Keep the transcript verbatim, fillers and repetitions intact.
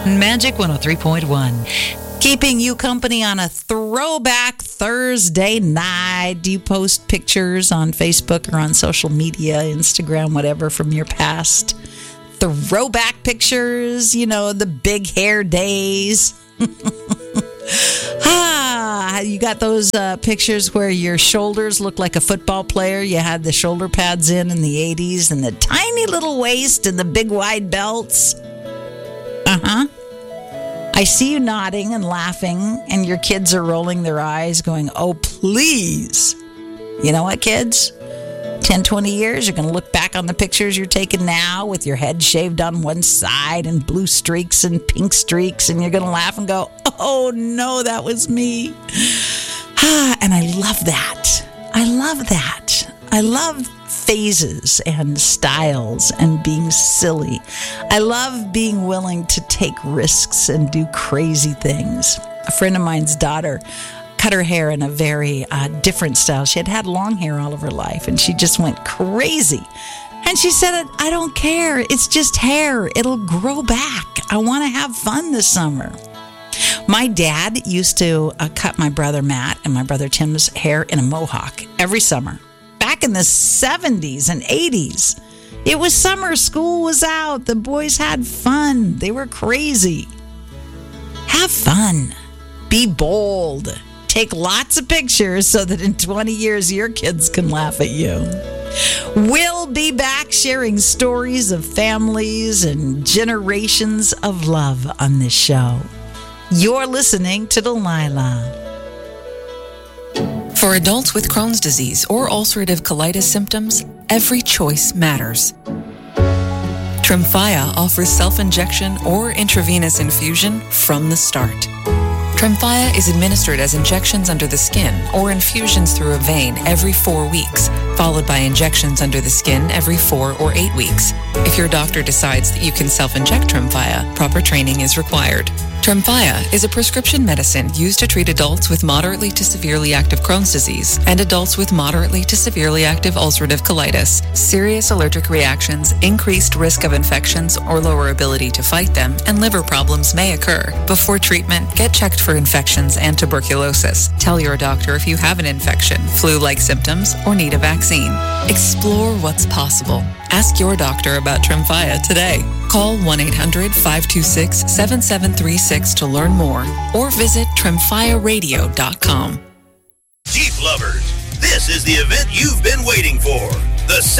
Magic one oh three point one. Keeping you company on a throwback Thursday night. Do you post pictures on Facebook or on social media, Instagram, whatever, from your past? Throwback pictures, you know, the big hair days. ah, you got those uh, pictures where your shoulders look like a football player. You had the shoulder pads in in the eighties and the tiny little waist and the big wide belts. Uh-huh. I see you nodding and laughing, and your kids are rolling their eyes going, oh, please. You know what, kids? ten, twenty years, you're going to look back on the pictures you're taking now with your head shaved on one side and blue streaks and pink streaks, and you're going to laugh and go, oh, no, that was me. Ah, and I love that. I love that. I love phases and styles and being silly. I love being willing to take risks and do crazy things. A friend of mine's daughter cut her hair in a very uh, different style. She had had long hair all of her life, and she just went crazy. And she said, I don't care. It's just hair. It'll grow back. I want to have fun this summer. My dad used to uh, cut my brother Matt and my brother Tim's hair in a mohawk every summer. Back in the seventies and eighties. It was summer. School was out. The boys had fun. They were crazy. Have fun. Be bold. Take lots of pictures so that in twenty years your kids can laugh at you. We'll be back sharing stories of families and generations of love on this show. You're listening to Delilah. For adults with Crohn's disease or ulcerative colitis symptoms, every choice matters. Tremfya offers self-injection or intravenous infusion from the start. Tremfya is administered as injections under the skin or infusions through a vein every four weeks, followed by injections under the skin every four or eight weeks. If your doctor decides that you can self-inject Tremfya, proper training is required. Tremfya is a prescription medicine used to treat adults with moderately to severely active Crohn's disease and adults with moderately to severely active ulcerative colitis. Serious allergic reactions, increased risk of infections or lower ability to fight them, and liver problems may occur. Before treatment, get checked for infections and tuberculosis. Tell your doctor if you have an infection, flu-like symptoms, or need a vaccine. Explore what's possible. Ask your doctor about Tremfya today. Call one eight hundred five two six seven seven three six to learn more or visit tremfya radio dot com. Jeep lovers, this is the event you've been waiting for. The